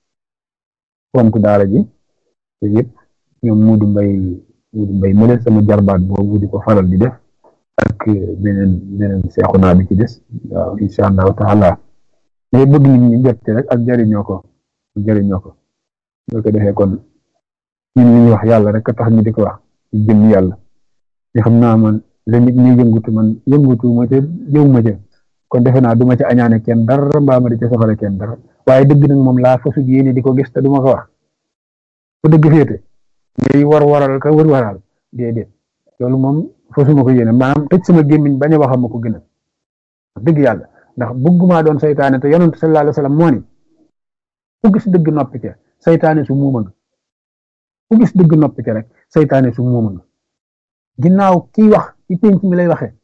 compte daara ji te yëpp ñoom Muudu Mbay Muudu Mbay mu leen sama jarbaat boobu di ko faral di def ak beneen beneen seexu naa bi ci des waaw insha allahu taala mais bëgg nit ñi jot rek ak jariñoo ko jëriñoo ko boo ko defee kon ñun li ñuy wax yàlla rek a tax ñu di ko wax ci jëm yàlla te xam naa man la nit ñi yëngutu man yëngutu ma ca jëw ma ca kon defe naa du ma ca añaane kenn dara mbaa ma di ca soxale kenn dara waaye dëgg nag moom laa fasut yéene di ko gis te du ma ko wax fu dëgg féete ngay war waral ka wër waral déedéet loolu moom fasuma ko yéene maanaam tëj sama gémmiñ bañ a waxam ma ko gën a dëgg yàlla ndax bëgguma doon saytaane te yonent sallallahu alayhi wa sallam moo ni ku gis dëgg noppi ca saytaane su muuma nga ku gis dëgg noppi ca rek saytaane su muuma nga ginnaaw kiy wax ci penc mi lay waxee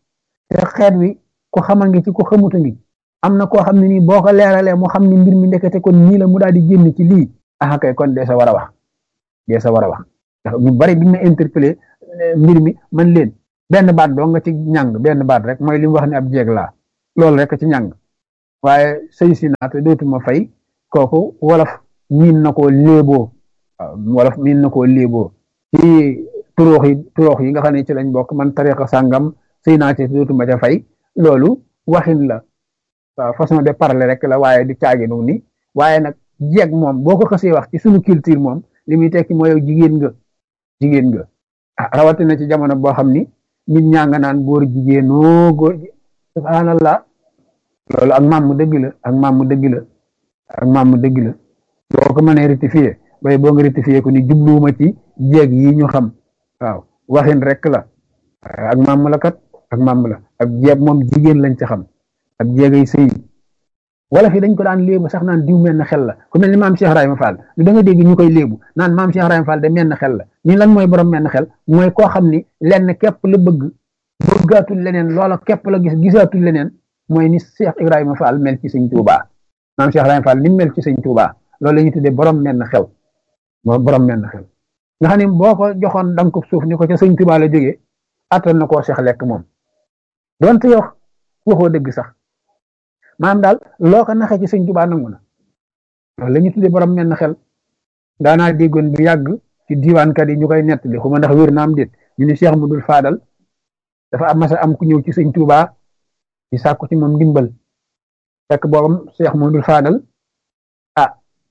te xeet wi ku xamal ngi ci ku xamuta ngi am na koo xam ne nii boo ko leeralee mu xam ni mbir mi ndekete kon nii la mu daal di génn ci lii ah kay kon dee sa war a wax dee sa war a wax ndax ñu bari biñ ma interpellé mbir mi man leen benn baat doo nga ci ñàng benn baat rek mooy li mu wax ne ab jeeg laa loolu rek ci ñàng waaye sëy si naa te dootuma fay kooku wolof miin na koo léeboo wolof miin na koo léeboo ci turoox yi turoox yi nga xam ne ci lañ bokk man tariqa sàngam sëy naa ci dootuma ca fay loolu waxin la waaw façon de parler rek la waaye du caaginu ni waaye nag jeeg moom boo ko xasee wax ci suñu culture moom li muy tekki mooy yow jigéen nga jigéen nga ah rawatina ci jamono boo xam ni nit ñaa nga naan góor jigéenoo góor subhanallah loolu ak maam mu dëgg la ak maam mu dëgg la ak maam mu dëgg la boo ko mënee rectifier bay boo nga rectifier ko ni jubluwuma ci jeeg yi ñu xam waaw waxin rek la ak maam la kat ak maam la ak jeeg moom jigéen lañ ci xam ak jeegay sëy wala fi dañ ko daan léebu sax naan diw menn xel la ku mel ni maam Cheikh Ibrahima Fall lu da nga dégg ñu koy léebu naan maam Cheikh Ibrahima Fall de menn xel la ñu lan mooy borom menn xel mooy koo xam ni lenn képp la bëgg bëggaatul leneen loola képp la gis gisaatul leneen mooy ni Cheikh Ibrahima Fall mel ci sëñ Touba maam Cheikh Ibrahima Fall ni mel ci sëñ Touba loolu la ñuy tuddee borom menn xel borom menn xel nga xam ne boo ko joxoon danga ko suuf ni ko ca sëñ Touba la jógee attan na koo Cheikh lekk moom donte yow waxoo dëgg sax maanaam daal loo ko naxee ci sëñ Touba nangu na loolu la ñuy tuddee borom menn xel daanaa déggoon bu yàgg ci diiwaankat yi ñu koy nettali xuma ndax wér na am déet ñu ni Cheikh Mudul Faadal dafa am masa am ku ñëw ci sëñ Touba di sàkku ci moom ndimbal fekk boobam Cheikh Mudul Faadal ah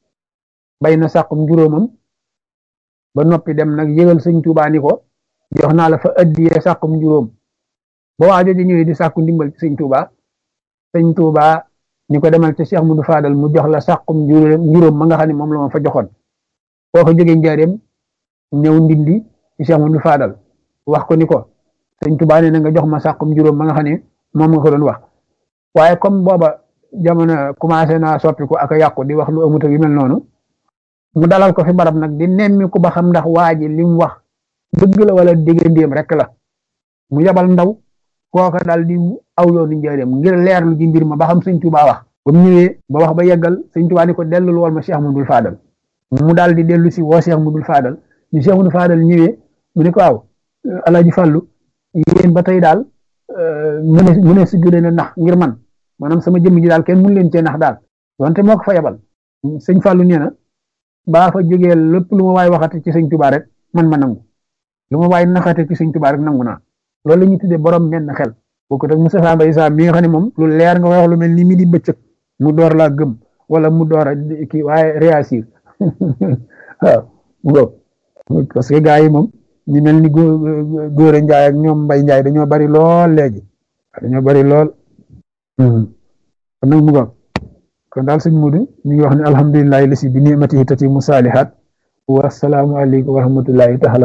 bay na sàkkum juróomam ba noppi dem nag yëgal sëñ Touba ni ko jox naa la fa addiyee sàkkum juróom ba waa jooju ñëwee di sàkku ndimbal ci sëñ Touba sëñ Touba ni ko demal ci Cheikh Mudul Faadal mu jox la sàkkum juróom ma nga xam ne moom la ma fa joxoon boo ko jógee njaareem ñëw ndindi ci Cheikh Mudul Faadal wax ko ni ko sëñ Touba nee na nga jox ma sàkkum juróom ma nga xam ne moom nga ko doon wax waaye comme booba jamono commencé naa soppiku ak a yàqu di wax lu amut ak yu mel noonu mu dalal ko fi barab nag di nemmi ku ba xam ndax waa ji li mu wax dëgg la wala déggandéem rek la mu yabal ndaw kooka daal di aw yoonu njaareem ngir leerlu ji mbir ma ba xam sëñ Touba wax ba mu ñëwee ba wax ba yeggal sëñ Touba ni ko dellul woon ma Cheikh Mudul Faadal mu daal di dellu si woo Cheikh Mudul Faadal ñu Cheikh Mudul Faadal ñëwee mu ne ko waaw Alaaji Fàllu yéen ba tey daal mu ne mu ne si gën a nax ngir man maanaam sama jëmm ji daal kenn mun leen cee nax daal wante moo ko fa yabal sëñ Fàllu nee na baa fa jógee lépp lu ma waay waxate ci sëñ Touba rek man ma nangu lu ma waay naxate ci sëñ Touba rek nangu naa loolu la ñuy tuddee borom menn xel bokkut ak Moustapha Mbaye Sam mi nga xam ne moom lu leer nga wax lu mel ni mi di bëccëg mu door laa gëm wala mu door a kii waaye réagir waaw ngo parce que gars yi moom ñu mel ni góor a njaay ak ñoom mbay njaay dañoo bari lool léegi dañoo bari lool kon nag mu ngoog kon daal sëñ Mudu ñu ngi wax ne alhamdulillahi lasi bi ni'matihi tatimu saalihaat wa salaamu aleykum wa rahmatullahi taala